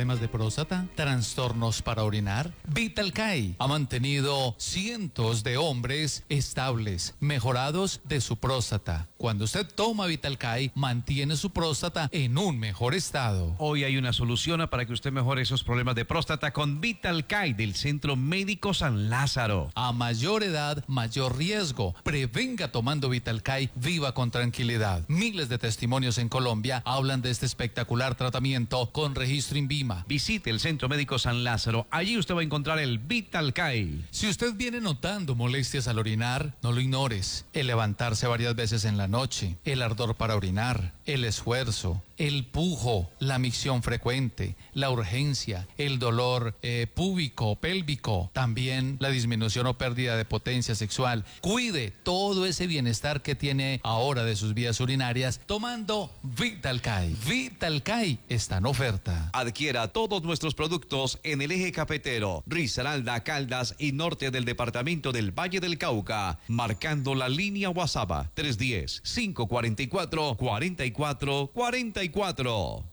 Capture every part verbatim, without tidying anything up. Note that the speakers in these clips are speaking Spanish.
¿Problemas de próstata? ¿Trastornos para orinar? Vitalcay ha mantenido cientos de hombres estables, mejorados de su próstata. Cuando usted toma Vitalcay, mantiene su próstata en un mejor estado. Hoy hay una solución para que usted mejore esos problemas de próstata con Vitalcay del Centro Médico San Lázaro. A mayor edad, mayor riesgo. Prevenga tomando Vitalcay, viva con tranquilidad. Miles de testimonios en Colombia hablan de este espectacular tratamiento con registro INVIMA. Visite el Centro Médico San Lázaro. Allí usted va a encontrar el Vitalcay. Si usted viene notando molestias al orinar, no lo ignores. El levantarse varias veces en la noche, el ardor para orinar, el esfuerzo, el pujo, la micción frecuente, la urgencia, el dolor eh, púbico, pélvico, también la disminución o pérdida de potencia sexual. Cuide todo ese bienestar que tiene ahora de sus vías urinarias tomando Vitalcay. Vitalcay está en oferta. Adquiera todos nuestros productos en el eje cafetero, Risaralda, Caldas y norte del departamento del Valle del Cauca, marcando la línea WhatsApp tres uno cero, cinco cuatro cuatro, cuatro cuatro cuatro cuatro.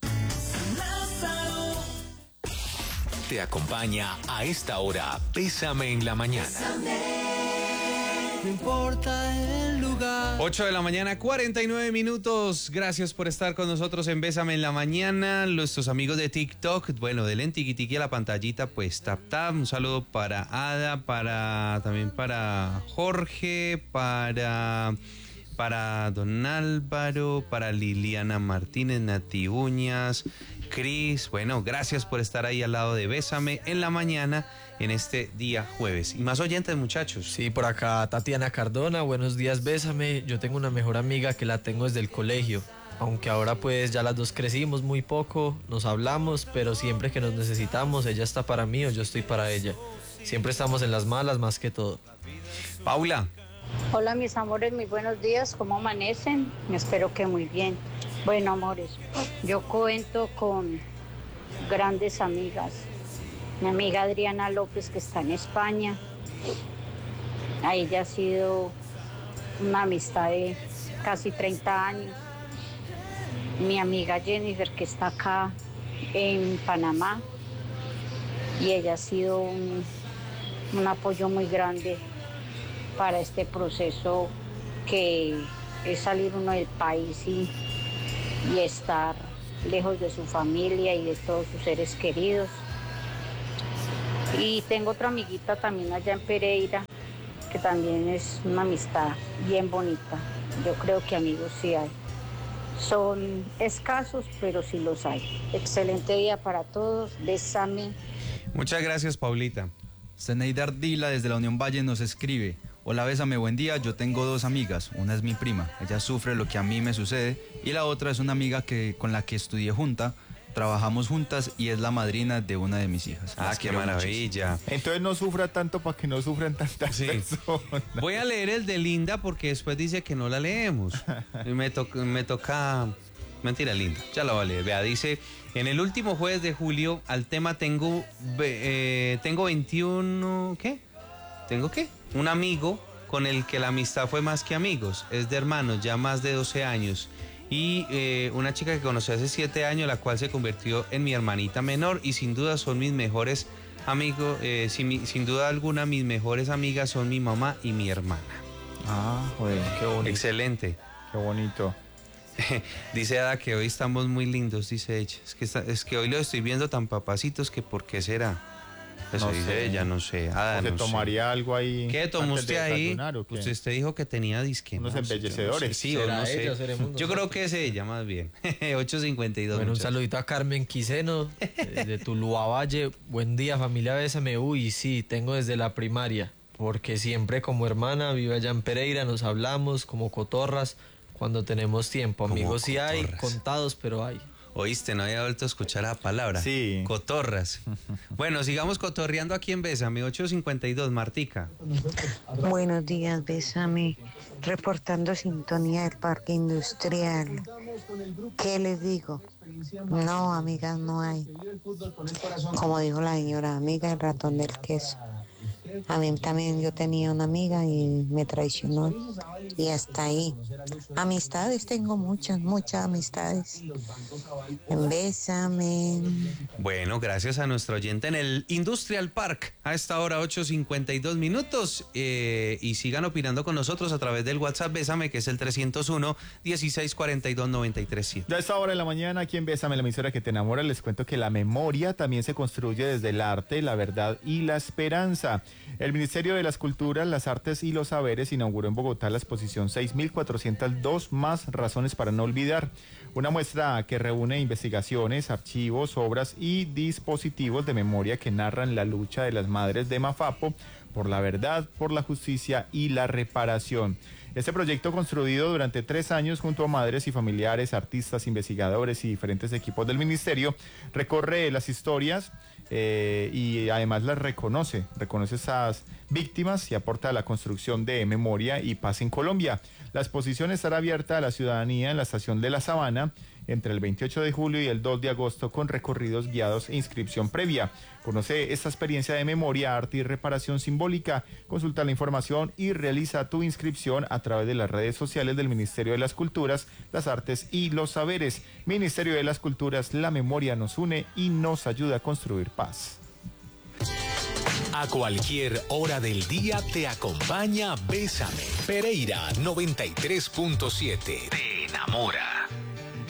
Te acompaña a esta hora Bésame en la Mañana. No importa el lugar. ocho de la mañana, cuarenta y nueve minutos. Gracias por estar con nosotros en Bésame en la Mañana. Nuestros amigos de TikTok, bueno, denle en tiquitiqui a la pantallita, pues tap tap. Un saludo para Ada, para también para Jorge, para para Don Álvaro, para Liliana Martínez, Nati Uñas, Cris. Bueno, gracias por estar ahí al lado de Bésame en la Mañana en este día jueves. Y más oyentes, muchachos. Sí, por acá Tatiana Cardona, buenos días, Bésame. Yo tengo una mejor amiga que la tengo desde el colegio. Aunque ahora pues ya las dos crecimos muy poco, nos hablamos, pero siempre que nos necesitamos, ella está para mí o yo estoy para ella. Siempre estamos en las malas más que todo. Paula. Hola mis amores, muy buenos días, ¿cómo amanecen? Espero que muy bien. Bueno amores, yo cuento con grandes amigas. Mi amiga Adriana López, que está en España. A ella ha sido una amistad de casi treinta años. Mi amiga Jennifer, que está acá en Panamá. Y ella ha sido un, un apoyo muy grande para este proceso que es salir uno del país y, y estar lejos de su familia y de todos sus seres queridos. Y tengo otra amiguita también allá en Pereira, que también es una amistad bien bonita. Yo creo que amigos sí hay. Son escasos, pero sí los hay. Excelente día para todos. Bésame. Muchas gracias, Paulita. Zeneida Ardila desde la Unión Valle nos escribe: hola, Bésame, buen día, yo tengo dos amigas, una es mi prima, ella sufre lo que a mí me sucede, y la otra es una amiga que, con la que estudié junta, trabajamos juntas y es la madrina de una de mis hijas. Ah, Las qué quiero maravilla. muchísimo. Entonces no sufra tanto para que no sufran tantas Sí. personas. Voy a leer el de Linda porque después dice que no la leemos. Y me, to me toca... Mentira, Linda, ya la voy a leer. Vea, dice, en el último jueves de julio, al tema tengo, eh, tengo veintiuno... ¿Qué? ¿Tengo qué? Un amigo con el que la amistad fue más que amigos. Es de hermanos, ya más de doce años. Y eh, una chica que conocí hace siete años, la cual se convirtió en mi hermanita menor. Y sin duda son mis mejores amigos, eh, sin, sin duda alguna mis mejores amigas son mi mamá y mi hermana. Ah, joder, qué bonito. Excelente. Qué bonito. Dice Ada que hoy estamos muy lindos, dice ella. Es que, está, es que hoy los estoy viendo tan papacitos que ¿por qué será? Eso No dice sé. ella, no sé. Ada, ¿Se no tomaría sé. algo ahí? ¿Qué tomó antes de usted ahí? desayunar, ¿o qué? Usted, usted dijo que tenía disque. Unos no sé, embellecedores. yo no sé, sí, o ¿Será no sé. ella o seremos Yo creo que es ella, más bien. ocho cincuenta y dos. Bueno, un muchachos. saludito a Carmen Quiseno, de Tuluá Valle. Buen día, familia Bésame. Uy, sí, tengo desde la primaria, porque siempre como hermana vive allá en Pereira, nos hablamos como cotorras cuando tenemos tiempo. Como Amigos sí hay, cotorras. contados, pero hay. Oíste, no había vuelto a escuchar la palabra. Sí. Cotorras. Bueno, sigamos cotorreando aquí en Bésame. ocho cincuenta y dos, Martica. Buenos días, Bésame. Reportando sintonía del Parque Industrial. ¿Qué les digo? No, amigas, no hay. Como dijo la señora, amiga, el ratón del queso. A mí también yo tenía una amiga y me traicionó. Y hasta ahí. Amistades, tengo muchas, muchas amistades. Bésame. Bueno, gracias a nuestro oyente en el Industrial Park. A esta hora, ocho cincuenta y dos minutos. Eh, y sigan opinando con nosotros a través del WhatsApp Bésame, que es el trescientos uno, dieciséis cuarenta y dos, noventa y tres siete. Ya a esta hora de la mañana, aquí en Bésame, la emisora que te enamora, les cuento que la memoria también se construye desde el arte, la verdad y la esperanza. El Ministerio de las Culturas, las Artes y los Saberes inauguró en Bogotá la exposición seis mil cuatrocientas dos más razones para no olvidar. Una muestra que reúne investigaciones, archivos, obras y dispositivos de memoria que narran la lucha de las madres de Mafapo por la verdad, por la justicia y la reparación. Este proyecto, construido durante tres años junto a madres y familiares, artistas, investigadores y diferentes equipos del ministerio, recorre las historias eh, y además las reconoce, reconoce esas víctimas y aporta a la construcción de memoria y paz en Colombia. La exposición estará abierta a la ciudadanía en la estación de La Sabana entre el veintiocho de julio y el dos de agosto con recorridos guiados e inscripción previa. Conoce esta experiencia de memoria, arte y reparación simbólica. Consulta la información y realiza tu inscripción a través de las redes sociales del Ministerio de las Culturas, las Artes y los Saberes. Ministerio de las Culturas, la memoria nos une y nos ayuda a construir paz. A cualquier hora del día te acompaña Bésame. Pereira noventa y tres punto siete. Te enamora.